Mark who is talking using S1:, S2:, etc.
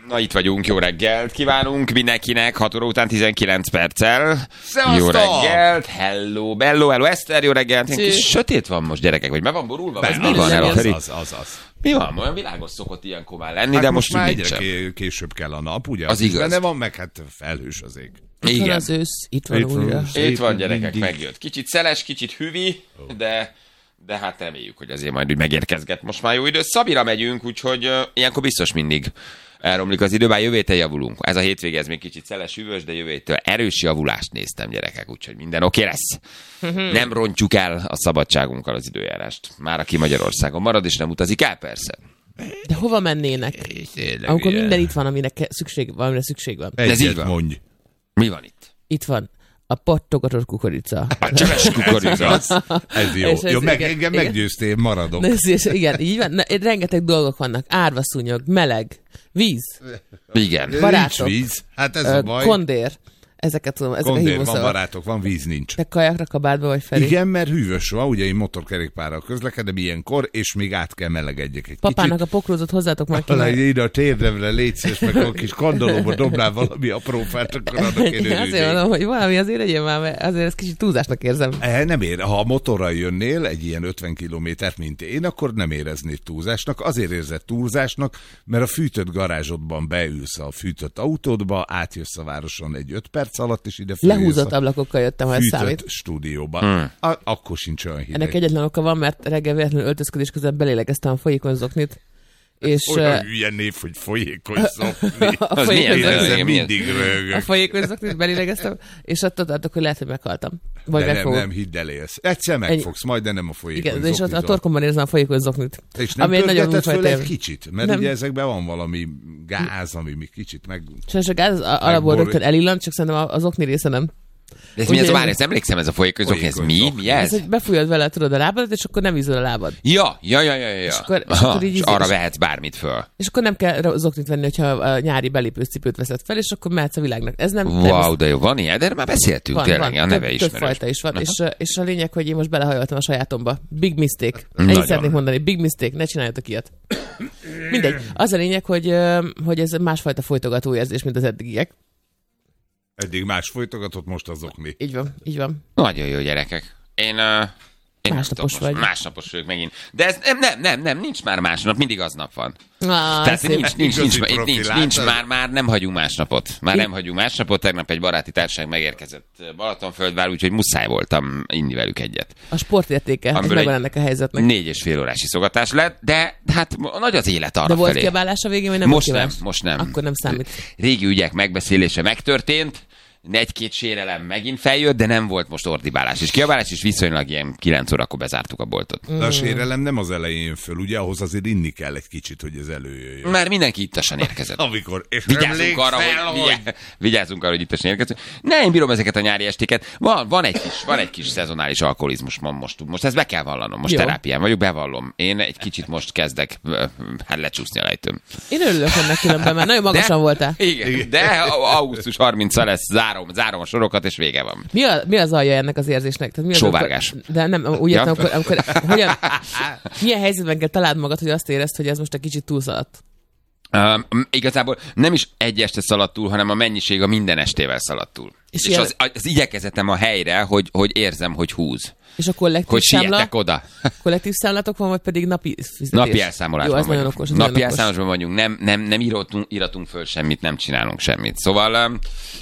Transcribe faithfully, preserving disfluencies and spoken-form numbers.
S1: Na itt vagyunk, jó reggelt kívánunk mindenkinek, hat óra után tizenkilenc perccel.
S2: Szevasztok!
S1: Jó reggelt, hello, bello, hello, Eszter, jó reggelt. Ilyen kis sötét van most, gyerekek, vagy be van borulva, vagy mi van?
S2: Az,
S1: Az,
S2: az, az, az.
S1: Mi van? Olyan világos szokott ilyenkor már lenni,
S2: Hát
S1: de
S2: most,
S1: most,
S2: már
S1: most
S2: egyre később kell a nap, ugye?
S1: Az igaz.
S2: Benne van, meg hát felhős az ég.
S3: Itt van
S1: Igen.
S3: az ősz, itt van
S2: Itt van
S3: újra.
S2: ősz.
S1: Itt van, gyerekek,
S2: Mindig.
S1: megjött. Kicsit szeles, kicsit hüvi, de, de hát reméljük, hogy azért majd úgy megérkezget most már jó idő. Szabira megyünk, úgyhogy uh, ilyenkor biztos mindig elromlik az idő, bár jövő héten javulunk. Ez a hétvége, ez még kicsit szeles, hűvös, de jövő héttől erős javulást néztem, gyerekek, úgyhogy minden oké lesz. Nem rontjuk el a szabadságunkkal az időjárást. Már aki Magyarországon marad, és nem utazik el, persze.
S3: De hova mennének? Amikor minden itt van, amire ke- szükség, valamire szükség van.
S1: ez így
S2: Egyet
S1: van.
S2: mondj.
S1: Mi van itt?
S3: Itt van a pattogatott kukorica.
S1: A cseves kukorica.
S2: Ez jó.
S3: És ez
S2: jó, meg,
S3: igen,
S2: engem
S3: igen.
S2: meggyőztél, maradok.
S3: Na, ez, és igen, így van. Na, rengeteg dolgok vannak. Árvaszúnyog, meleg, víz,
S1: Igen.
S3: barátok.
S2: Nincs víz. Hát ez
S3: ö,
S2: a baj.
S3: kondér. Ezeket tudom, ezek a
S2: Kondér, van
S3: hívószavak.
S2: barátok, van víz, nincs.
S3: Te kajakra, kabátba vagy Feri?
S2: Igen, mert hűvös van, ugye én motorkerékpárral közlekedem ilyenkor, és még át kell melegedjek egy
S3: Papának
S2: kicsit.
S3: a pokrózot hozzátok már ki.
S2: Talán ide a térdemre légy szíves, meg a kis kandalóba dobnál valami apró fát, akkor annak én
S3: Igen, azért
S2: örülnék.
S3: mondom, hogy valami azért legyen már, mert azért ez kicsit túlzásnak érzem.
S2: Eh, Nem ér. Ha a motorral jönnél egy ilyen ötven kilométert, mint én, akkor nem éreznéd túlzásnak. Azért érzed túlzásnak, mert a fűtött garázsodban beülsz a fűtött autódba, átjössz a városon egy öt perc alatt, és ide följössz
S3: Lehúzott
S2: a
S3: ablakokkal jöttem, ha ez
S2: fűtött
S3: számít.
S2: stúdióba. Hmm. A- akkor sincs olyan hideg.
S3: Ennek egyetlen oka van, mert reggel véletlenül öltözködés közben belélegeztem a folyékony zoknit. És
S2: Olyan
S3: uh,
S2: hülye név, hogy folyékony szopni.
S3: a
S1: Az milyen
S3: folyékony
S1: hülye?
S3: zoknit,
S2: Ezzel
S1: milyen-
S2: mindig
S3: a
S2: röhögök.
S3: folyékony zoknit belélegeztem, és attól tartok, hogy lehet, hogy meghaltam. Vagy
S2: De nem,
S3: megfogok.
S2: nem, hidd el, élsz. Egyszer megfogsz, majd, de nem a folyékony
S3: Igen, és ott a
S2: zoknitól.
S3: torkomban érzem a folyékony zoknit.
S2: És nem
S3: ami egy nagyon
S2: pörgeted föl
S3: újfajta
S2: egy
S3: élmény.
S2: kicsit, mert
S3: Nem.
S2: ugye ezekben van valami gáz, ami még kicsit meg...
S3: Sajnos a gáz az alapból
S2: Megbor-
S3: rögtön elillant, csak szerintem az okni része nem.
S1: De ez mi ez?
S3: Ugye-
S1: Már ezt emlékszem, ez a folyékony, ez
S2: Folyékony
S1: mi?
S2: zokni.
S1: Mi
S3: Ez,
S1: ez?
S3: hogy befújod vele, tudod, a lábadat, és akkor nem ízol a lábad.
S1: Ja, ja, ja, ja, ja.
S3: És akkor- és
S1: Aha,
S3: akkor így
S1: és
S3: íz-
S1: arra
S3: és-
S1: vehetsz bármit föl.
S3: És akkor nem kell zoknit venni, hogyha a nyári belépős cipőt veszed fel, és akkor mehetsz a világnak. Ez nem...
S1: Wow, de jó, van ilyen, de erről már beszéltünk,
S3: Van,
S1: tényleg,
S3: van,
S1: a neve
S3: több,
S1: ismerős.
S3: több fajta is van, és, és a lényeg, hogy én most belehajoltam a sajátomba. Big mistake.
S1: Nagyon.
S3: Ennyit szeretnék mondani, big mistake, ne csináljatok ilyet. Mindegy. Az a lényeg, hogy, ö, hogy ez másfajta folytogató érzés, mint az eddigiek.
S2: Eddig más folytogatott, most azokni.
S3: Így van, így van.
S1: Nagyon jó gyerekek. Én... Uh... Én
S3: Másnapos
S1: nem tudom,
S3: vagy.
S1: most Másnapos vagyok megint. De ez nem, nem, nem, nem, nincs már másnap, mindig aznap van.
S3: Ah,
S1: Tehát
S3: szép.
S1: nincs, nincs, nincs,
S2: Igazi
S1: nincs,
S2: profi,
S1: nincs,
S2: látod?
S1: nincs már, már nem hagyunk másnapot. Már nem hagyunk másnapot. Tegnap egy baráti társaság megérkezett Balatonföldvár, úgyhogy muszáj voltam inni velük egyet.
S3: A sportértéke, ez
S1: Amiből
S3: megvan
S1: egy
S3: ennek a helyzetnek.
S1: Négy és fél órás iszogatás lett, de hát nagy az élet arra
S3: De volt
S1: felé.
S3: kiabálás a végén, vagy nem
S1: Most
S3: volt
S1: nem,
S3: kiabálás?
S1: most nem.
S3: Akkor nem számít.
S1: Régi ügyek megbeszélése megtörtént, egy-két sérelem megint feljött, de nem volt most ordibálás és kiabálás, és viszonylag ilyen kilenc órakor bezártuk a boltot.
S2: De a sérelem nem az elején jön föl, ugye ahhoz azért inni kell egy kicsit, hogy ez előjöjjön.
S1: Már mindenki ittasan érkezett.
S2: Amikor, és
S1: Vigyázzunk arra, hogy, vigyá, vigyázzunk arra, hogy ittasan érkezünk. Ne, én bírom ezeket a nyári estéket. Van, van, egy, kis, van egy kis szezonális alkoholizmus ma most. Most ezt be kell vallanom. Most
S3: Jó.
S1: terápián vagyok, bevallom. Én egy kicsit most kezdek ö, hát lecsúszni a lejtőm.
S3: Én örülök ennek különben, mert nagyon magasan voltál.
S1: Igen, de augusztus harmincadika lesz, zárom, zárom a sorokat, és vége van.
S3: Mi, a, mi az alja ennek az érzésnek? Tehát mi az,
S1: Sóvárgás.
S3: amikor- De nem, úgy
S1: Ja.
S3: értem, amikor, amikor hogyan, milyen helyzetben kell találd magad, hogy azt érezd, hogy ez most egy kicsit túlszaladt?
S1: Um, igazából nem is egy este szaladt túl, hanem a mennyiség a minden estével szaladt túl. És,
S3: És
S1: és
S3: ilyen-
S1: az, az igyekezetem a helyre, hogy, hogy érzem, hogy húz.
S3: És a kollektív
S1: Hogy
S3: számla,
S1: sietek oda.
S3: kollektív számlatok van, vagy pedig napi fizetés?
S1: Napi elszámolásban
S3: Jó, az nagyon
S1: vagyunk.
S3: okos. az
S1: Napi
S3: nagyon okos.
S1: elszámolásban vagyunk, nem, nem, nem íratunk, íratunk föl semmit, nem csinálunk semmit. Szóval um,